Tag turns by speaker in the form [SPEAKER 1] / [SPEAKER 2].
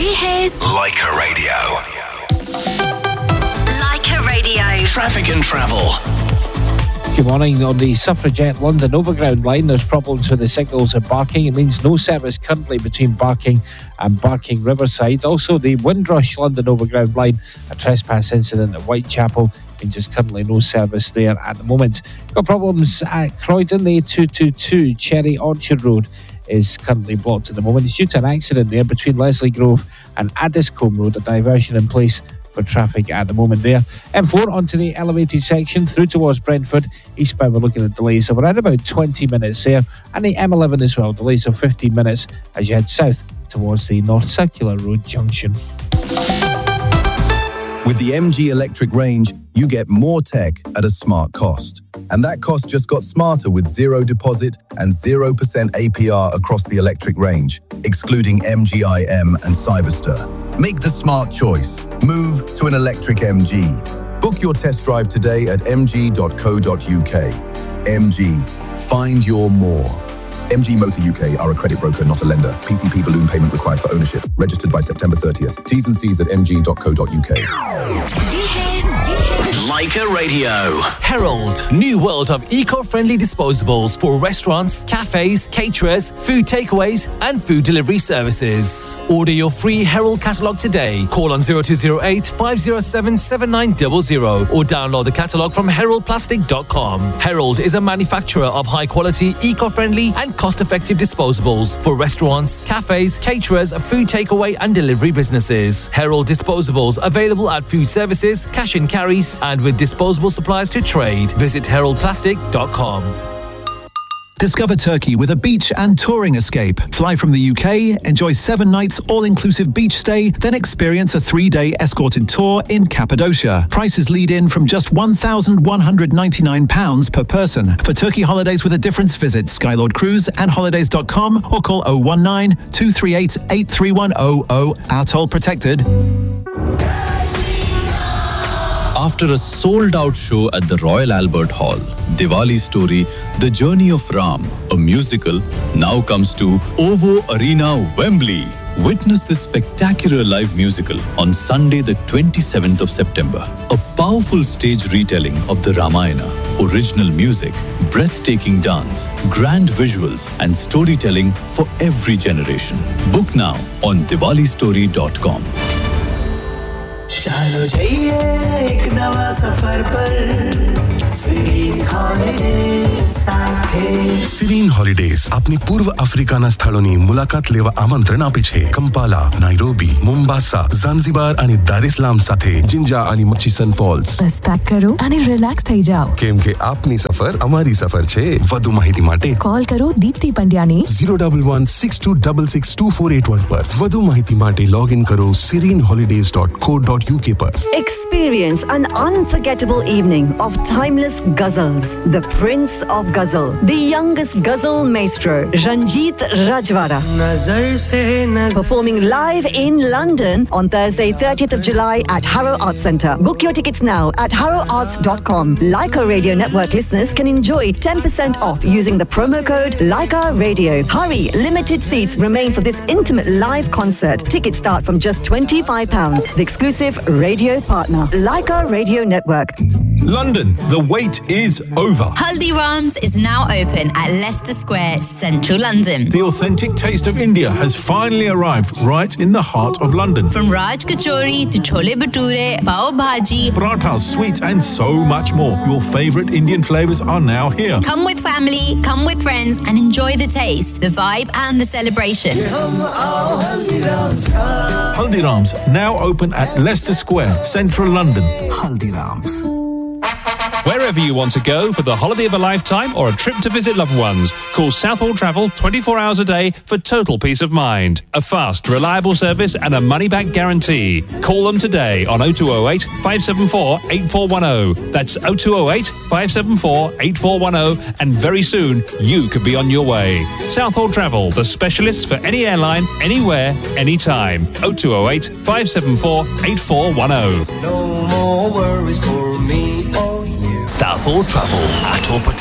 [SPEAKER 1] ये है
[SPEAKER 2] Leica Radio.
[SPEAKER 1] Leica Radio.
[SPEAKER 2] Traffic and travel.
[SPEAKER 3] Good morning. On the Suffragette London Overground line, there's problems with the signals at Barking. It means no service currently between Barking and Barking Riverside. Also, the Windrush London Overground line, a trespass incident at Whitechapel, means there's currently no service there at the moment. Got problems at Croydon. The A222 Cherry Orchard Road is currently blocked at the moment. It's due to an accident there between Leslie Grove and Addiscombe Road, a diversion in place for traffic at the moment there. M4 onto the elevated section through towards Brentford. Eastbound we're looking at delays of around about 20 minutes there. And the M11 as well, delays of 15 minutes as you head south towards the North Circular Road junction.
[SPEAKER 4] With the MG electric range, you get more tech at a smart cost. And that cost just got smarter with zero deposit and 0% APR across the electric range, excluding MG-IM and Cyberster. Make the smart choice. Move to an electric MG. Book your test drive today at mg.co.uk. MG. Find your more. MG Motor UK are a credit broker, not a lender. PCP balloon payment required for ownership. Registered by September 30th. T's and C's at mg.co.uk.
[SPEAKER 2] Leica Radio.
[SPEAKER 5] Herald, new world of eco-friendly disposables for restaurants, cafes, caterers, food takeaways and food delivery services. Order your free Herald catalogue today. Call on 0208 507 7900 or download the catalogue from heraldplastic.com. Herald is a manufacturer of high-quality, eco-friendly and cost-effective disposables for restaurants, cafes, caterers, food takeaway and delivery businesses. Herald disposables available at food services, cash and carries and with disposable supplies to trade. Visit heraldplastic.com.
[SPEAKER 6] Discover Turkey with a beach and touring escape. Fly from the UK, enjoy 7 nights all-inclusive beach stay, then experience a 3-day escorted tour in Cappadocia. Prices lead in from just £1,199 per person. For Turkey holidays with a difference, visit Skylord Cruise and holidays.com or call 019 238 83100. Our toll protected.
[SPEAKER 7] After a sold-out show at the Royal Albert Hall, Diwali Story, The Journey of Ram, a musical, now comes to OVO Arena, Wembley. Witness this spectacular live musical on Sunday, the 27th of September. A powerful stage retelling of the Ramayana, original music, breathtaking dance, grand visuals, and storytelling for every generation. Book now on diwalistory.com.
[SPEAKER 8] चलो जाइए एक नवा सफर पर Serene Holidays સાથે
[SPEAKER 9] Serene Holidays આપની પૂર્વ આફ્રિકાના સ્થળોની મુલાકાત લેવા આમંત્રણ આપે છે. કંપાલા, નાઇરોબી, મોમ્બાસા, ઝાંઝીબાર અને દાર ઇસ્લામ સાથે જિંજા અને મચીસન ફોલ્સ.
[SPEAKER 10] બસ પેક કરો અને રિલેક્સ થઈ જાઓ.
[SPEAKER 9] કેમ કે આપની સફર અમારી સફર છે. વધુ માહિતી માટે
[SPEAKER 10] કોલ કરો દીપ્તિ પંડ્યાને
[SPEAKER 9] 01162262481 પર. વધુ માહિતી માટે લોગ ઇન કરો sereneholidays.co.uk પર.
[SPEAKER 11] Experience an unforgettable evening of timeless ghazals. The Prince of Ghazal, the youngest ghazal maestro, Ranjit Rajwara, performing live in London on Thursday, 30th of July at Harrow Arts Centre. Book your tickets now at harrowarts.com. Leica Radio Network listeners can enjoy 10% off using the promo code Leica Radio. Hurry, limited seats remain for this intimate live concert. Tickets start from just £25. The exclusive radio partner, Leica Radio Network.
[SPEAKER 12] London, the wait is over.
[SPEAKER 1] Haldiram's is now open at Leicester Square, central London.
[SPEAKER 12] The authentic taste of India has finally arrived right in the heart of London.
[SPEAKER 1] From Raj Kachori to Chole Bhature, Pav Bhaji,
[SPEAKER 12] parathas, sweets and so much more. Your favourite Indian flavours are now here.
[SPEAKER 1] Come with family, come with friends and enjoy the taste, the vibe and the celebration.
[SPEAKER 12] Haldiram's now open at Leicester Square, central London.
[SPEAKER 9] Haldiram's.
[SPEAKER 13] Wherever you want to go for the holiday of a lifetime or a trip to visit loved ones, call Southall Travel 24 hours a day for total peace of mind. A fast, reliable service and a money-back guarantee. Call them today on 0208 574 8410. That's 0208 574 8410 and very soon you could be on your way. Southall Travel, the specialists for any airline, anywhere, anytime. 0208 574 8410.
[SPEAKER 8] No more worries for me or you.
[SPEAKER 5] Southall Travel at all protected.